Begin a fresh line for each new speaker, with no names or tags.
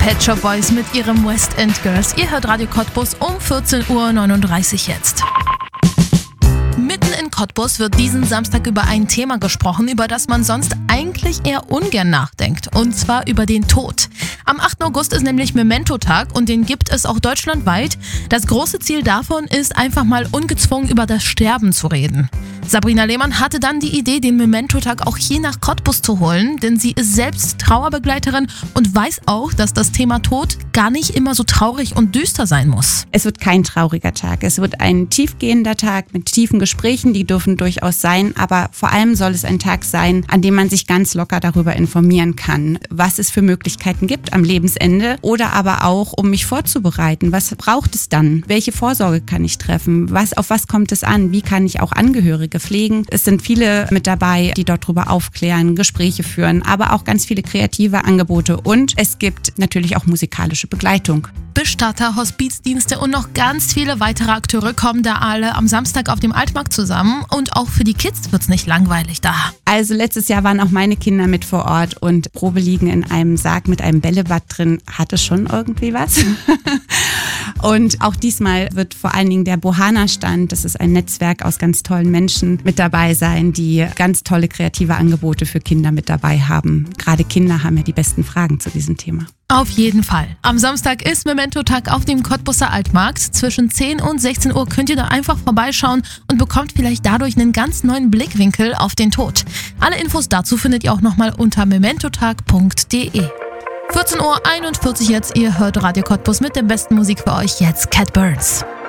Pet Shop Boys mit ihrem West End Girls. Ihr hört Radio Cottbus um 14:39 Uhr jetzt. Mitten in Cottbus wird diesen Samstag über ein Thema gesprochen, über das man sonst eigentlich eher ungern nachdenkt. Und zwar über den Tod. Am 8. August ist nämlich Memento-Tag und den gibt es auch deutschlandweit. Das große Ziel davon ist, einfach mal ungezwungen über das Sterben zu reden. Sabrina Lehmann hatte dann die Idee, den Memento-Tag auch hier nach Cottbus zu holen, denn sie ist selbst Trauerbegleiterin und weiß auch, dass das Thema Tod gar nicht immer so traurig und düster sein muss.
Es wird kein trauriger Tag. Es wird ein tiefgehender Tag mit tiefen Gesprächen, die dürfen durchaus sein, aber vor allem soll es ein Tag sein, an dem man sich ganz locker darüber informieren kann, was es für Möglichkeiten gibt am Lebensende oder aber auch, um mich vorzubereiten. Was braucht es dann? Welche Vorsorge kann ich treffen? Auf was kommt es an? Wie kann ich auch Angehörige pflegen? Es sind viele mit dabei, die dort drüber aufklären, Gespräche führen, aber auch ganz viele kreative Angebote und es gibt natürlich auch musikalische Begleitung.
Bestatter, Hospizdienste und noch ganz viele weitere Akteure kommen da alle am Samstag auf dem Altmarkt zusammen und auch für die Kids wird's nicht langweilig da.
Also letztes Jahr waren auch meine Kinder mit vor Ort und Probe liegen in einem Sarg mit einem Bällebad drin hatte schon irgendwie was. Und auch diesmal wird vor allen Dingen der Bohana-Stand, das ist ein Netzwerk aus ganz tollen Menschen, mit dabei sein, die ganz tolle kreative Angebote für Kinder mit dabei haben. Gerade Kinder haben ja die besten Fragen zu diesem Thema.
Auf jeden Fall. Am Samstag ist Memento-Tag auf dem Cottbuser Altmarkt. Zwischen 10 und 16 Uhr könnt ihr da einfach vorbeischauen und bekommt vielleicht dadurch einen ganz neuen Blickwinkel auf den Tod. Alle Infos dazu findet ihr auch nochmal unter mementotag.de. 14:41 Uhr jetzt, ihr hört Radio Cottbus mit der besten Musik für euch, jetzt Cat Burns.